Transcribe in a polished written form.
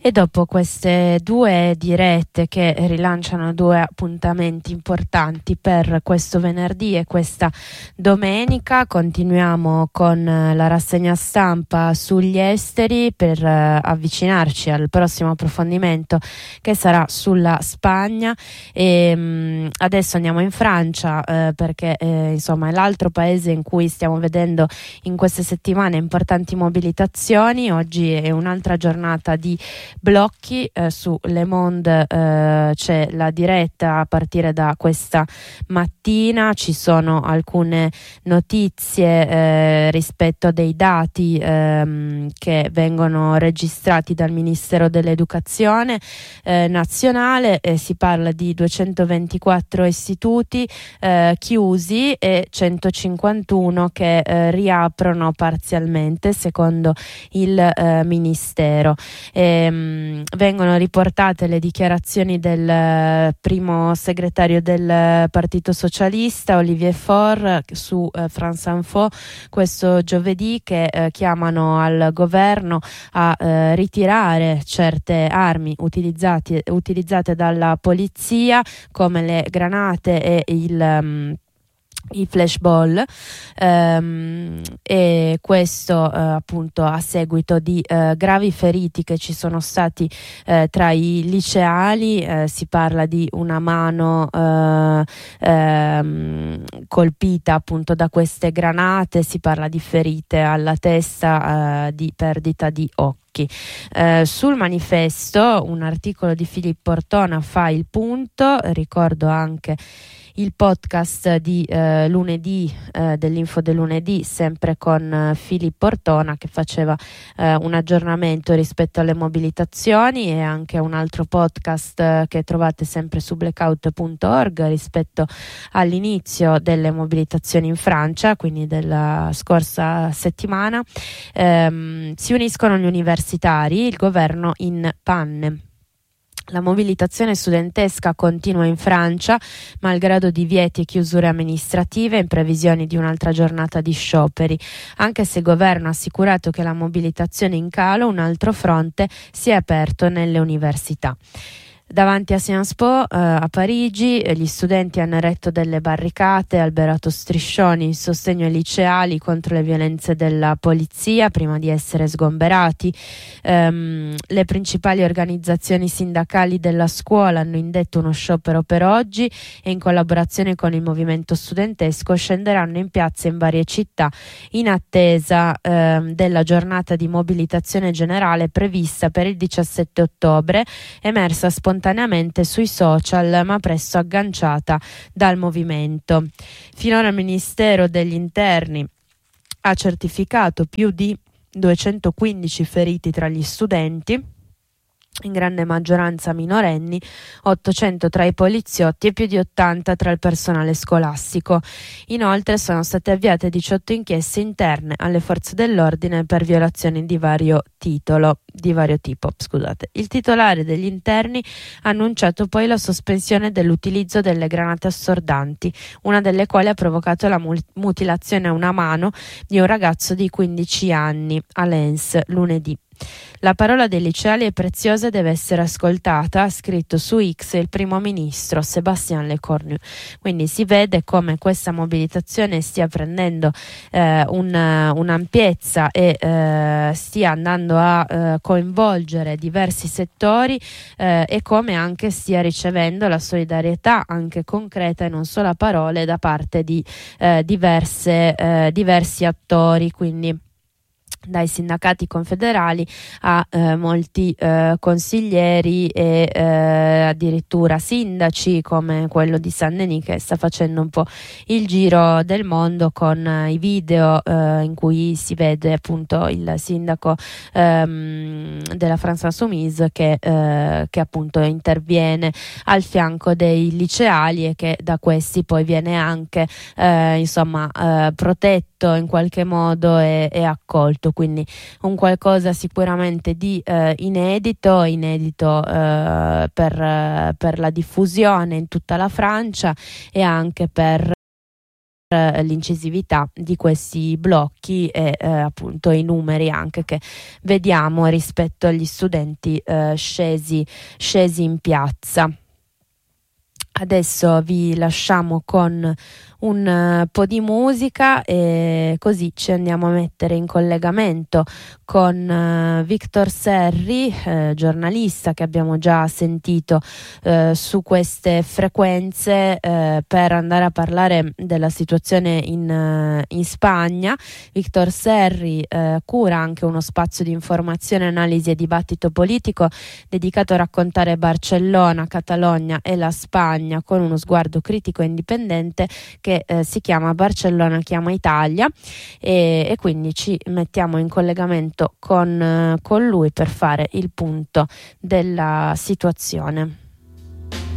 E dopo queste due dirette che rilanciano due appuntamenti importanti per questo venerdì e questa domenica, continuiamo con la rassegna stampa sugli esteri per avvicinarci al prossimo approfondimento che sarà sulla Spagna. E adesso andiamo in Francia perché insomma è l'altro paese in cui stiamo vedendo in queste settimane importanti mobilitazioni. Oggi è un'altra giornata di blocchi, su Le Monde c'è la diretta a partire da questa mattina, ci sono alcune notizie rispetto a dei dati che vengono registrati dal Ministero dell'Educazione nazionale. Si parla di 224 istituti chiusi e 151 che riaprono parzialmente secondo il Ministero. Vengono riportate le dichiarazioni del primo segretario del Partito Socialista Olivier Faure su France Info questo giovedì, che chiamano al governo a ritirare certe armi utilizzate dalla polizia come le granate e i flashball, e questo appunto a seguito di gravi feriti che ci sono stati tra i liceali. Si parla di una mano colpita appunto da queste granate, si parla di ferite alla testa, di perdita di occhi. Sul Manifesto un articolo di Filippo Ortona fa il punto. Ricordo anche il podcast di lunedì, dell'Info del lunedì, sempre con Filippo Ortona, che faceva un aggiornamento rispetto alle mobilitazioni, e anche un altro podcast che trovate sempre su blackout.org rispetto all'inizio delle mobilitazioni in Francia, quindi della scorsa settimana. Si uniscono gli universitari, il governo in panne. La mobilitazione studentesca continua in Francia, malgrado divieti e chiusure amministrative, in previsione di un'altra giornata di scioperi. Anche se il governo ha assicurato che la mobilitazione è in calo, un altro fronte si è aperto nelle università. Davanti a Sciences Po a Parigi gli studenti hanno eretto delle barricate, alberato striscioni in sostegno ai liceali contro le violenze della polizia prima di essere sgomberati. Le principali organizzazioni sindacali della scuola hanno indetto uno sciopero per oggi e in collaborazione con il movimento studentesco scenderanno in piazza in varie città in attesa della giornata di mobilitazione generale prevista per il 17 ottobre, emersa spontaneamente sui social ma presto agganciata dal movimento. Finora il Ministero degli Interni ha certificato più di 215 feriti tra gli studenti, in grande maggioranza minorenni, 800 tra i poliziotti e più di 80 tra il personale scolastico. Inoltre sono state avviate 18 inchieste interne alle forze dell'ordine per violazioni di vario tipo. Il titolare degli interni ha annunciato poi la sospensione dell'utilizzo delle granate assordanti, una delle quali ha provocato la mutilazione a una mano di un ragazzo di 15 anni a Lens lunedì. La parola dei liceali è preziosa e deve essere ascoltata, ha scritto su X il primo ministro Sébastien Lecornu. Quindi si vede come questa mobilitazione stia prendendo un'ampiezza e stia andando a coinvolgere diversi settori, e come anche stia ricevendo la solidarietà anche concreta e non solo a parole da parte di diversi attori, quindi dai sindacati confederali a molti consiglieri e addirittura sindaci come quello di Saint-Denis, che sta facendo un po' il giro del mondo con i video in cui si vede appunto il sindaco della France Insoumise che appunto interviene al fianco dei liceali e che da questi poi viene anche protetto in qualche modo e accolto, quindi un qualcosa sicuramente di inedito per la diffusione in tutta la Francia e anche per l'incisività di questi blocchi e appunto i numeri anche che vediamo rispetto agli studenti scesi in piazza. Adesso vi lasciamo con un po' di musica e così ci andiamo a mettere in collegamento con Victor Serri, giornalista che abbiamo già sentito su queste frequenze, per andare a parlare della situazione in Spagna. Victor Serri cura anche uno spazio di informazione, analisi e dibattito politico dedicato a raccontare Barcellona, Catalogna e la Spagna con uno sguardo critico e indipendente, che si chiama Barcellona chiama Italia, e quindi ci mettiamo in collegamento con lui per fare il punto della situazione.